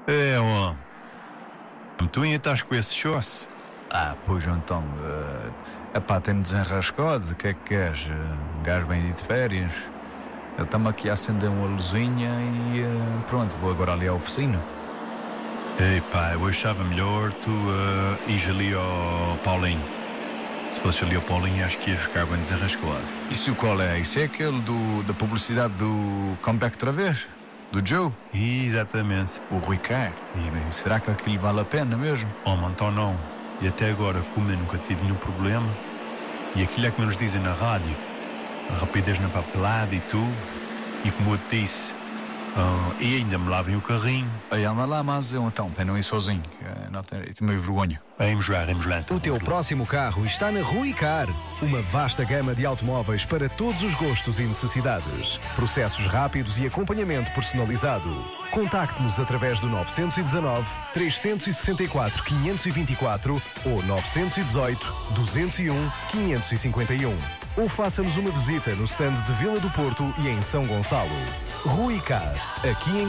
Ó. Tu ainda estás com esse chosse? Pois então, tem-me desenrascado, o que é que queres? Um gajo bem de férias. Eu estamos aqui a acender uma luzinha e pronto, vou agora ali à oficina. Ei pá, eu achava melhor tu ires ali ao Paulinho. Se fosse ali ao Paulinho, acho que ia ficar bem desenrascado. Isso qual é? Isso é aquele da publicidade do Comeback outra vez? Do Joe? Exatamente. O Rui Carlos. E será que aquilo vale a pena mesmo? Oh, mano, então não. E até agora, como eu nunca tive nenhum problema, e aquilo é como eles dizem na rádio, a rapidez na papelada e tudo, e como eu te disse, e ainda me lavem o carrinho. Aí anda lá, mas eu então, para não ir sozinho. Não tenho meio vergonha. Vamos lá. Então, o teu próximo carro está na Rui Car. Uma vasta gama de automóveis para todos os gostos e necessidades. Processos rápidos e acompanhamento personalizado. Contacte-nos através do 919 364 524 ou 918 201 551. Ou faça-nos uma visita no stand de Vila do Porto e em São Gonçalo. Rui Car, aqui em